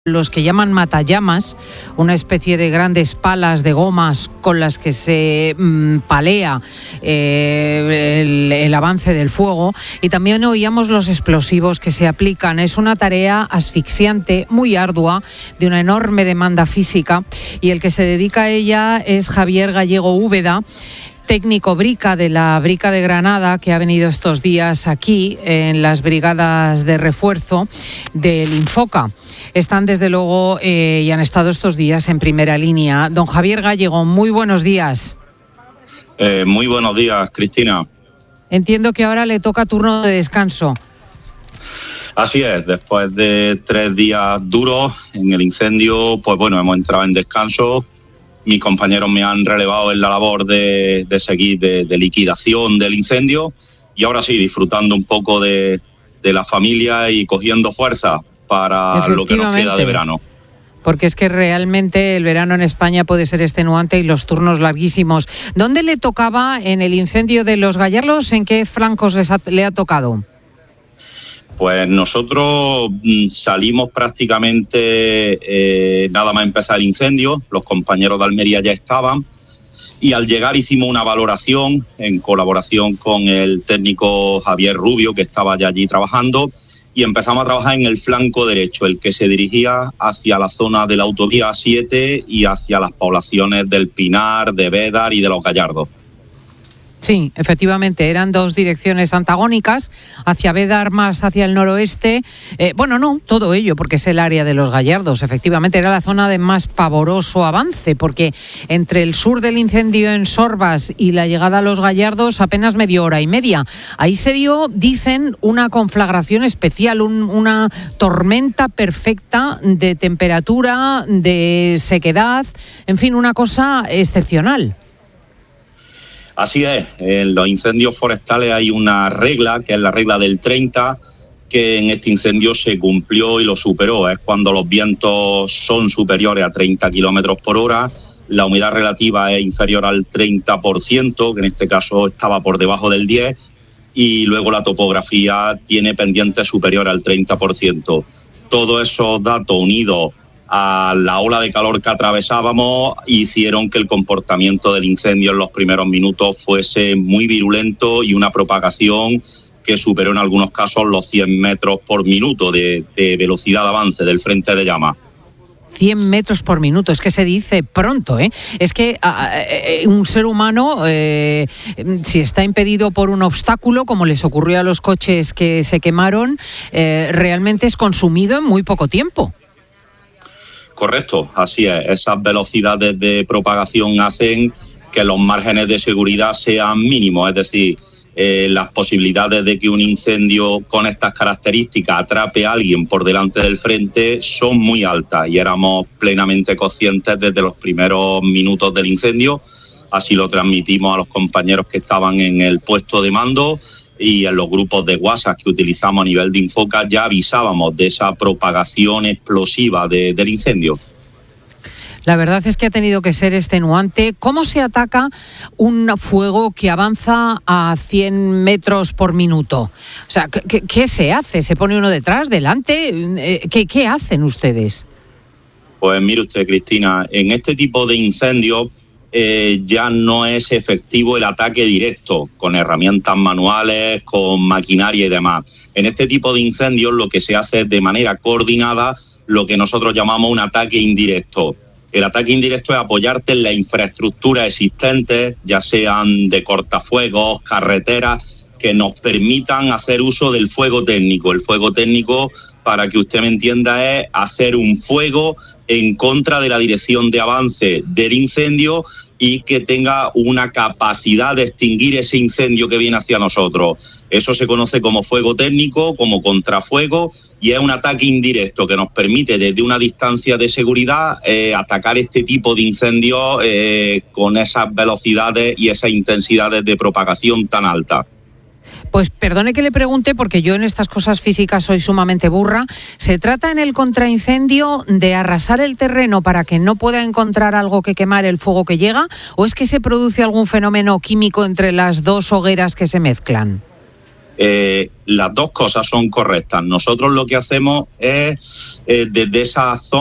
los que llaman matallamas, una especie de grandes palas de gomas con las que se palea el avance del fuego, y también oíamos los explosivos que se aplican. Es una tarea asfixiante, muy ardua, de una enorme demanda física, y el que se dedica a ella es Javier Gallego Úbeda, técnico brica de la Brica de Granada, que ha venido estos días aquí en las brigadas de refuerzo del Infoca. Están desde luego y han estado estos días en primera línea. Don Javier Gallego, muy buenos días. Muy buenos días, Cristina. Entiendo que ahora le toca turno de descanso. Así es, después de 3 días duros en el incendio, pues bueno, hemos entrado en descanso. Mis compañeros me han relevado en la labor de seguir de liquidación del incendio, y ahora sí, disfrutando un poco de la familia y cogiendo fuerza para lo que nos queda de verano. Porque es que realmente el verano en España puede ser extenuante y los turnos larguísimos. ¿Dónde le tocaba en el incendio de Los Gallardos? ¿En qué flancos le ha tocado? Pues nosotros salimos prácticamente nada más empezar el incendio, los compañeros de Almería ya estaban, y al llegar hicimos una valoración en colaboración con el técnico Javier Rubio, que estaba ya allí trabajando, y empezamos a trabajar en el flanco derecho, el que se dirigía hacia la zona de la autovía 7 y hacia las poblaciones del Pinar, de Bédar y de Los Gallardos. Sí, efectivamente, eran dos direcciones antagónicas, hacia Bédar más hacia el noroeste. No, todo ello, porque es el área de Los Gallardos. Efectivamente, era la zona de más pavoroso avance, porque entre el sur del incendio en Sorbas y la llegada a Los Gallardos apenas media hora y media. Ahí se dio, dicen, una conflagración especial, una tormenta perfecta de temperatura, de sequedad, en fin, una cosa excepcional. Así es, en los incendios forestales hay una regla, que es la regla del 30, que en este incendio se cumplió y lo superó. Es cuando los vientos son superiores a 30 kilómetros por hora, la humedad relativa es inferior al 30%, que en este caso estaba por debajo del 10%, y luego la topografía tiene pendientes superiores al 30%. Todos esos datos unidos a la ola de calor que atravesábamos hicieron que el comportamiento del incendio en los primeros minutos fuese muy virulento y una propagación que superó en algunos casos los 100 metros por minuto de velocidad de avance del frente de llamas. 100 metros por minuto, es que se dice pronto, ¿eh? Es que un ser humano, si está impedido por un obstáculo, como les ocurrió a los coches que se quemaron, realmente es consumido en muy poco tiempo. Correcto, así es. Esas velocidades de propagación hacen que los márgenes de seguridad sean mínimos, es decir, las posibilidades de que un incendio con estas características atrape a alguien por delante del frente son muy altas, y éramos plenamente conscientes desde los primeros minutos del incendio. Así lo transmitimos a los compañeros que estaban en el puesto de mando, y en los grupos de WhatsApp que utilizamos a nivel de Infoca ya avisábamos de esa propagación explosiva del incendio. La verdad es que ha tenido que ser extenuante. ¿Cómo se ataca un fuego que avanza a 100 metros por minuto? O sea, ¿qué se hace? ¿Se pone uno detrás, delante? ¿Qué hacen ustedes? Pues mire usted, Cristina, en este tipo de incendios ya no es efectivo el ataque directo con herramientas manuales, con maquinaria y demás. En este tipo de incendios lo que se hace es de manera coordinada lo que nosotros llamamos un ataque indirecto. El ataque indirecto es apoyarte en la infraestructura existente, ya sean de cortafuegos, carreteras, que nos permitan hacer uso del fuego técnico. El fuego técnico, para que usted me entienda, es hacer un fuego en contra de la dirección de avance del incendio y que tenga una capacidad de extinguir ese incendio que viene hacia nosotros. Eso se conoce como fuego técnico, como contrafuego, y es un ataque indirecto que nos permite desde una distancia de seguridad atacar este tipo de incendios con esas velocidades y esas intensidades de propagación tan altas. Pues perdone que le pregunte, porque yo en estas cosas físicas soy sumamente burra. ¿Se trata en el contraincendio de arrasar el terreno para que no pueda encontrar algo que quemar el fuego que llega? ¿O es que se produce algún fenómeno químico entre las dos hogueras que se mezclan? Las dos cosas son correctas. Nosotros lo que hacemos es desde esa zona